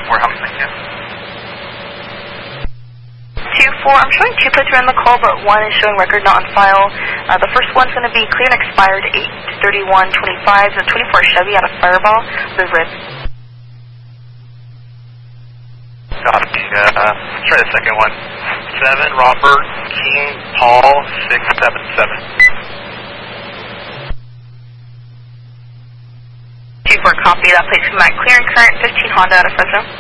help me, thank you. 2-4, I'm showing 2 plates around the call, but 1 is showing record not on file. The first one's going to be clear and expired 8/31/25, the 24 Chevy out of Fireball, the RIP. Copy. Let's try the second one. 7 Robert King Paul 677. 2-4, copy. That plate's from that clear and current 15 Honda out of Fresno.